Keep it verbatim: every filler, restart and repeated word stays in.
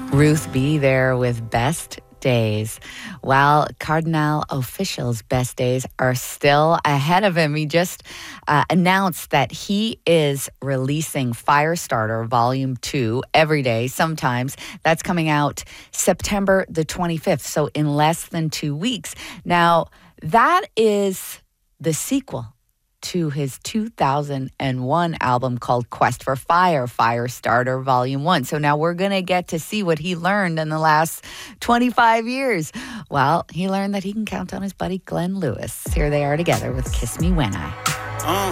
Ruth B. there with Best Days. While Cardinal Official's best days are still ahead of him, he just uh, announced that he is releasing Firestarter Volume two every day, sometimes. That's coming out September the twenty-fifth, so in less than two weeks. Now, that is the sequel to his two thousand one album called Quest for Fire, Firestarter Volume one. So now we're going to get to see what he learned in the last twenty-five years. Well, he learned that he can count on his buddy Glenn Lewis. Here they are together with Kiss Me When I.